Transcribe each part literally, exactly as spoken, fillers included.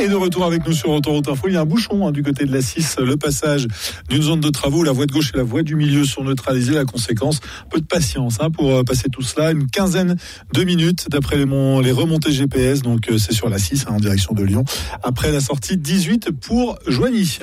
est de retour avec nous sur Autoroute Info. Il y a un bouchon hein, du côté de la six, le passage d'une zone de travaux. La voie de gauche et la voie du milieu sont neutralisées. La conséquence, peu de patience hein, pour passer tout cela. Une quinzaine de minutes d'après les, mon- les remontées G P S. Donc c'est sur la six hein, en direction de Lyon. Après la sortie dix-huit pour Joigny.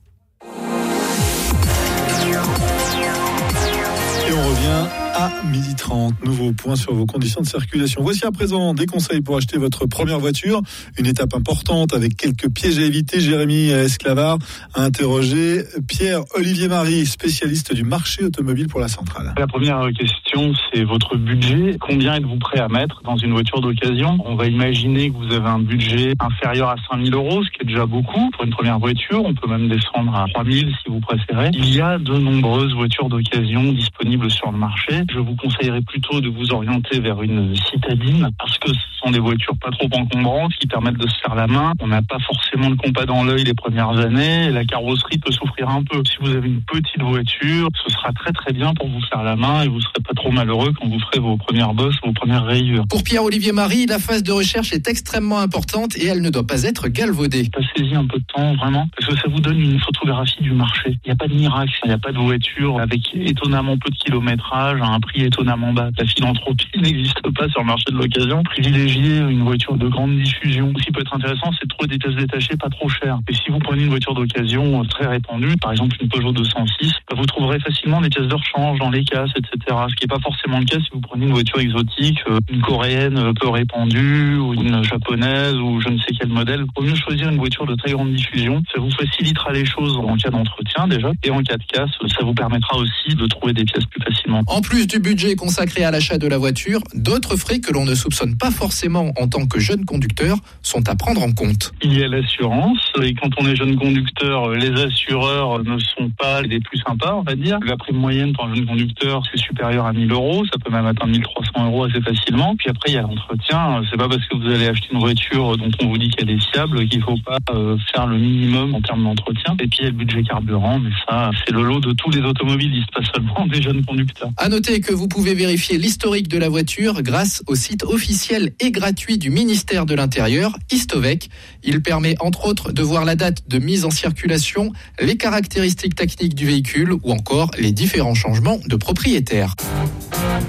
Et on revient à midi trente. Nouveau point sur vos conditions de circulation. Voici à présent des conseils pour acheter votre première voiture. Une étape importante avec quelques pièges à éviter. Jérémy Esclavard a interrogé Pierre-Olivier Marie, spécialiste du marché automobile pour la centrale. La première question, c'est votre budget. Combien êtes-vous prêt à mettre dans une voiture d'occasion ? On va imaginer que vous avez un budget inférieur à cinq mille euros, ce qui est déjà beaucoup pour une première voiture. On peut même descendre à trois mille si vous préférez. Il y a de nombreuses voitures d'occasion disponibles sur le marché. Je vous conseillerais plutôt de vous orienter vers une citadine parce que ce sont des voitures pas trop encombrantes qui permettent de se faire la main. On n'a pas forcément le compas dans l'œil les premières années et la carrosserie peut souffrir un peu. Si vous avez une petite voiture, ce sera très très bien pour vous faire la main et vous serez pas trop malheureux quand vous ferez vos premières bosses, vos premières rayures. Pour Pierre-Olivier Marie, la phase de recherche est extrêmement importante et elle ne doit pas être galvaudée. Passez-y un peu de temps, vraiment, parce que ça vous donne une photographie du marché. Il n'y a pas de miracle, il n'y a pas de voiture avec étonnamment peu de kilométrage, à un prix étonnamment bas. La philanthropie n'existe pas sur le marché de l'occasion. Privilégier une voiture de grande diffusion. Ce qui peut être intéressant, c'est de trouver des pièces détachées pas trop chères. Et si vous prenez une voiture d'occasion très répandue, par exemple une Peugeot deux cent six, vous trouverez facilement des pièces de rechange dans les casses, et cetera. Ce qui n'est pas forcément le cas si vous prenez une voiture exotique, une coréenne peu répandue, ou une japonaise, ou je ne sais quel modèle. Il vaut mieux choisir une voiture de très grande diffusion. Ça vous facilitera les choses en cas d'entretien déjà. Et en cas de casse, ça vous permettra aussi de trouver des pièces plus facilement. En plus du budget consacré à l'achat de la voiture, d'autres frais que l'on ne soupçonne pas forcément en tant que jeune conducteur sont à prendre en compte. Il y a l'assurance, et quand on est jeune conducteur, les assureurs ne sont pas les plus sympas, on va dire. La prime moyenne pour un jeune conducteur, c'est supérieur à mille euros, ça peut même atteindre mille trois cents euros assez facilement. Puis après, il y a l'entretien, c'est pas parce que vous allez acheter une voiture dont on vous dit qu'elle est fiable qu'il faut pas euh, faire le minimum en termes d'entretien. Et puis il y a le budget carburant, mais ça, c'est le lot de tous les automobilistes, pas seulement des jeunes conducteurs. À noter que vous pouvez vérifier l'historique de la voiture grâce au site officiel et gratuit du ministère de l'Intérieur, Histovec. Il permet entre autres de voir la date de mise en circulation, les caractéristiques techniques du véhicule ou encore les différents changements de propriétaire.